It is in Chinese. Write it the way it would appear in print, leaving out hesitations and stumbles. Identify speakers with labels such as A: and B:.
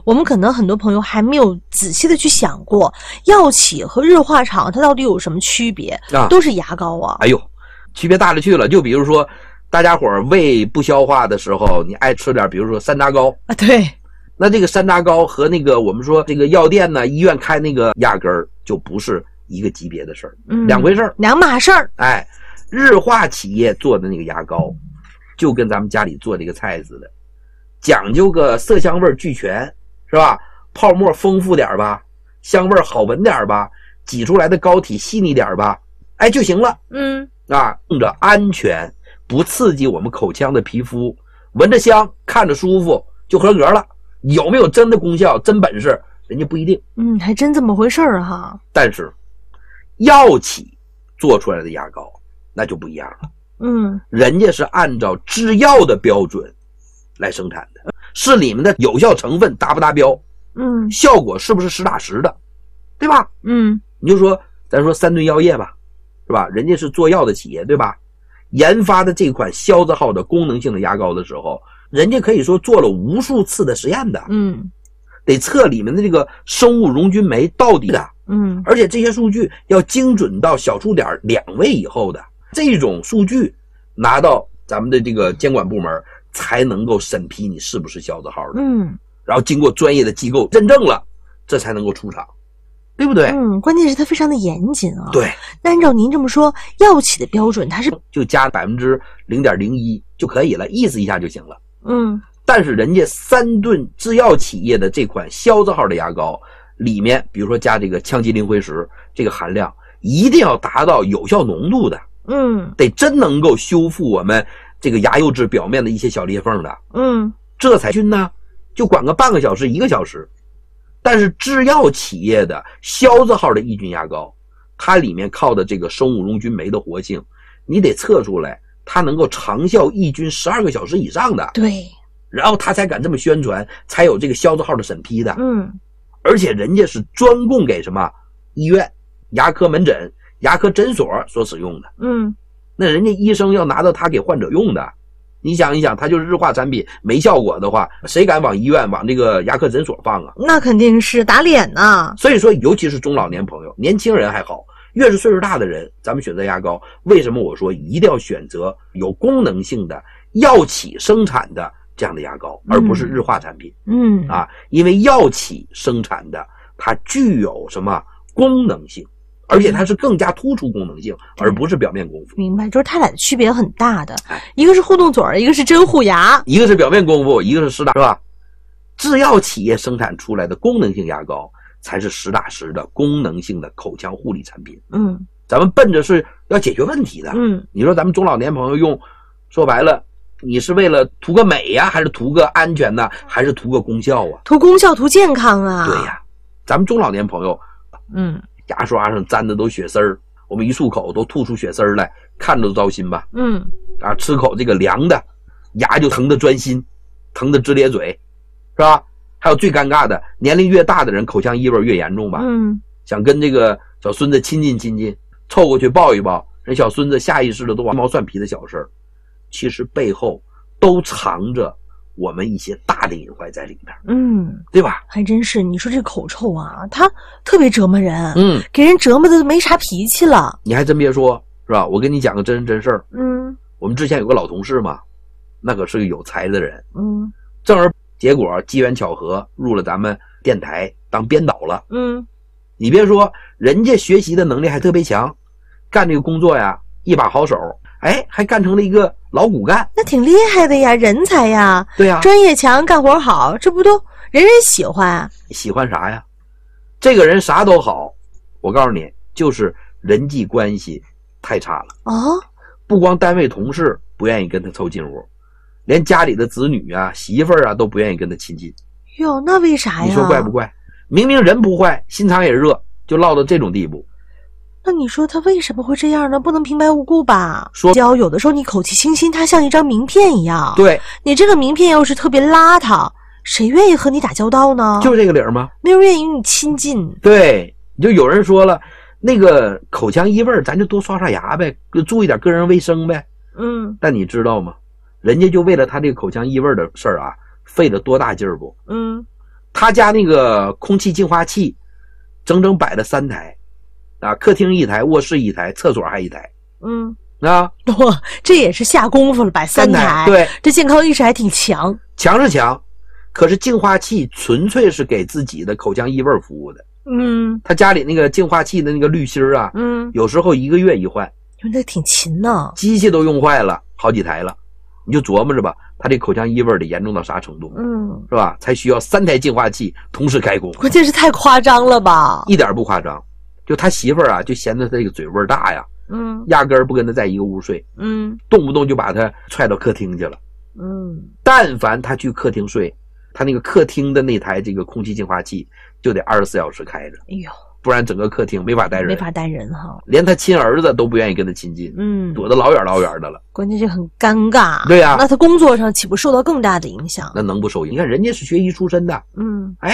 A: 我们可能很多朋友还没有仔细的去想过，药企和日化厂它到底有什么区别啊？都是牙膏啊。
B: 哎呦，区别大了去了。就比如说，大家伙胃不消化的时候，你爱吃点，比如说山楂膏
A: 啊，对。
B: 那这个山楂膏和那个我们说这个药店呢、医院开那个压根儿就不是一个级别的事儿，两回事儿，
A: 两码事儿。
B: 哎，日化企业做的那个牙膏，就跟咱们家里做这个菜似的，讲究个色香味俱全，是吧？泡沫丰富点吧，香味好闻点吧，挤出来的膏体细腻点吧，哎就行了。用着安全，不刺激我们口腔的皮肤，闻着香，看着舒服，就合格了。有没有真的功效、真本事，人家不一定。
A: 还真这么回事儿哈。
B: 但是药企做出来的牙膏那就不一样了。人家是按照制药的标准来生产的，是里面的有效成分达不达标，效果是不是实打实的，对吧？你就说咱说三顿药业吧，是吧？人家是做药的企业，对吧？研发的这款消字号的功能性的牙膏的时候，人家可以说做了无数次的实验的，得测里面的这个生物溶菌酶到底的，而且这些数据要精准到小数点2位以后的，这种数据拿到咱们的这个监管部门才能够审批你是不是消字号的，然后经过专业的机构认证了，这才能够出厂，对不对？
A: 关键是它非常的严谨啊。
B: 对，
A: 那按照您这么说，药企的标准它是
B: 就加0.01%就可以了，意思一下就行了。但是人家三顿制药企业的这款消字号的牙膏里面，比如说加这个羟基磷灰石，这个含量一定要达到有效浓度的，得真能够修复我们这个牙釉质表面的一些小裂缝的，这才菌呢就管个半个小时1个小时。但是制药企业的消字号的抑菌牙膏，它里面靠的这个生物溶菌酶的活性，你得测出来它能够长效抑菌12个小时以上的，
A: 对，
B: 然后他才敢这么宣传，才有这个消字号的审批的。而且人家是专供给什么医院、牙科门诊、牙科诊所所使用的。那人家医生要拿到它给患者用的，你想一想，它就是日化产品没效果的话，谁敢往医院、往这个牙科诊所放啊？
A: 那肯定是打脸呐。
B: 所以说，尤其是中老年朋友，年轻人还好，越是岁数大的人，咱们选择牙膏，为什么我说一定要选择有功能性的药企生产的这样的牙膏，而不是日化产品。因为药企生产的它具有什么功能性，而且它是更加突出功能性，而不是表面功夫。
A: 明白，就是它俩的区别很大的，一个是护动嘴，一个是真护牙，
B: 一个是表面功夫，一个是实打，是吧？制药企业生产出来的功能性牙膏才是实打实的功能性的口腔护理产品。咱们奔着是要解决问题的。你说咱们中老年朋友用，说白了，你是为了图个美呀，还是图个安全呢，还是图个功效啊？
A: 图功效，图健康啊。
B: 对呀，咱们中老年朋友，牙刷上沾的都血丝儿，我们一漱口都吐出血丝儿来，看着都糟心吧。吃口这个凉的，牙就疼得钻心，疼得直咧嘴，是吧？还有最尴尬的，年龄越大的人口腔异味越严重吧。想跟这个小孙子亲近亲近，凑过去抱一抱，人小孙子下意识的都鸡毛蒜皮的小事儿，其实背后都藏着我们一些大的隐患在里面。对吧？
A: 还真是，你说这口臭啊，它特别折磨人。给人折磨的没啥脾气了。
B: 你还真别说，是吧？我跟你讲个真事儿。我们之前有个老同事嘛，那可是个有才的人。正而结果机缘巧合入了咱们电台当编导了。你别说，人家学习的能力还特别强，干这个工作呀一把好手，还干成了一个老骨干，
A: 那挺厉害的呀，人才呀。
B: 对呀，
A: 专业强，干活好，这不都人人喜欢？
B: 喜欢啥呀？这个人啥都好，我告诉你，就是人际关系太差了。不光单位同事不愿意跟他凑近乎，连家里的子女啊、媳妇儿啊都不愿意跟他亲近。
A: 哟，那为啥呀？
B: 你说怪不怪？明明人不坏，心肠也热，就落到这种地步。
A: 那你说他为什么会这样呢？不能平白无故吧？说有的时候你口气清新，它像一张名片一样。
B: 对，
A: 你这个名片要是特别邋遢，谁愿意和你打交道呢？
B: 就是这个理儿吗？
A: 没有人愿意与你亲近。
B: 对，就有人说了，那个口腔异味咱就多刷刷牙呗，就注意点个人卫生呗。但你知道吗？人家就为了他这个口腔异味的事儿啊，费了多大劲儿不？ 他家那个空气净化器整整摆了3台啊，客厅1台，卧室1台，厕所还1台。哇，
A: 这也是下功夫了，摆3台。
B: 对，
A: 这健康意识还挺强。
B: 强是强，可是净化器纯粹是给自己的口腔异味服务的。他家里那个净化器的那个滤芯啊，有时候1个月一换，
A: 那挺勤呢。
B: 机器都用坏了好几台了，你就琢磨着吧，他这口腔异味得严重到啥程度，是吧？才需要3台净化器同时开工。
A: 关键是太夸张了吧？
B: 一点不夸张，就他媳妇儿啊，就嫌他这个嘴味大呀，压根儿不跟他在一个屋睡，动不动就把他踹到客厅去了，但凡他去客厅睡，他那个客厅的那台这个空气净化器就得24小时开着，不然整个客厅没法待人，
A: 哈，
B: 连他亲儿子都不愿意跟他亲近，躲得老远老远的了。
A: 关键是很尴尬，
B: 对呀，
A: 那他工作上岂不受到更大的影响？
B: 那能不受影响？你看人家是学医出身的，